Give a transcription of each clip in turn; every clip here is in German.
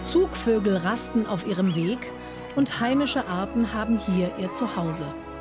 Zugvögel rasten auf ihrem Weg und heimische Arten haben hier ihr Zuhause.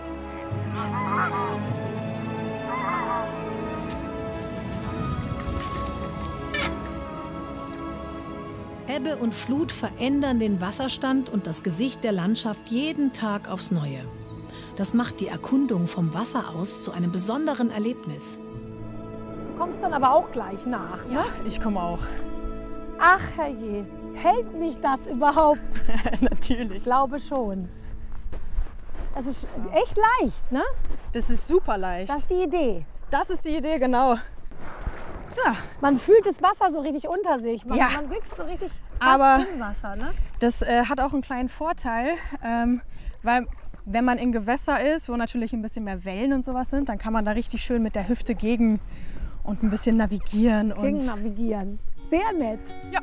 Ebbe und Flut verändern den Wasserstand und das Gesicht der Landschaft jeden Tag aufs Neue. Das macht die Erkundung vom Wasser aus zu einem besonderen Erlebnis. Du kommst dann aber auch gleich nach, ne? Ja, ich komme auch. Ach herrje, hält mich das überhaupt? Natürlich. Ich glaube schon. Das ist echt leicht, ne? Das ist super leicht. Das ist die Idee. Das ist die Idee, genau. So. Man fühlt das Wasser so richtig unter sich. Man sitzt so richtig fast im Wasser, ne? Das hat auch einen kleinen Vorteil, weil wenn man in Gewässer ist, wo natürlich ein bisschen mehr Wellen und sowas sind, dann kann man da richtig schön mit der Hüfte gegen und ein bisschen navigieren. Gegen navigieren. Sehr nett. Ja.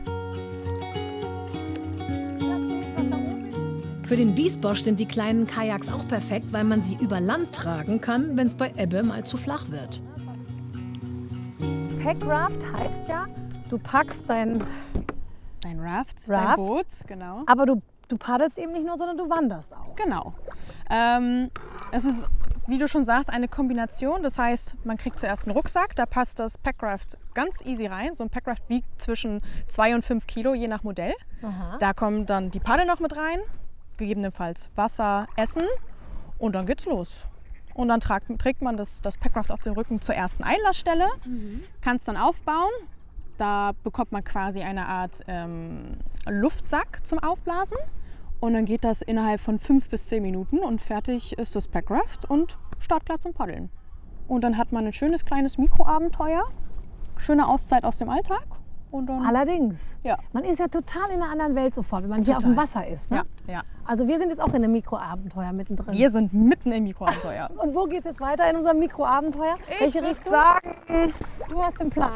Für den Biesbosch sind die kleinen Kajaks auch perfekt, weil man sie über Land tragen kann, wenn es bei Ebbe mal zu flach wird. Packraft heißt ja, du packst dein Raft, dein Boot, genau. Aber du paddelst eben nicht nur, sondern du wanderst auch. Genau. Es ist, wie du schon sagst, eine Kombination. Das heißt, man kriegt zuerst einen Rucksack, da passt das Packraft ganz easy rein. So ein Packraft wiegt zwischen 2 und 5 Kilo, je nach Modell. Aha. Da kommen dann die Paddel noch mit rein, gegebenenfalls Wasser, Essen und dann geht's los. Und dann trägt man das Packraft auf den Rücken zur ersten Einlassstelle, kann es dann aufbauen. Da bekommt man quasi eine Art Luftsack zum Aufblasen. Und dann geht das innerhalb von 5 bis 10 Minuten und fertig ist das Packraft und startklar zum Paddeln. Und dann hat man ein schönes kleines Mikroabenteuer, schöne Auszeit aus dem Alltag. Und dann, Allerdings. Ja. Man ist ja total in einer anderen Welt sofort, wenn man hier auf dem Wasser ist. Ne? Ja. Also wir sind jetzt auch in einem Mikroabenteuer mittendrin. Wir sind mitten im Mikroabenteuer. Und wo geht es jetzt weiter in unserem Mikroabenteuer? Welche Ich würde Richtung? sagen, Du hast den Plan.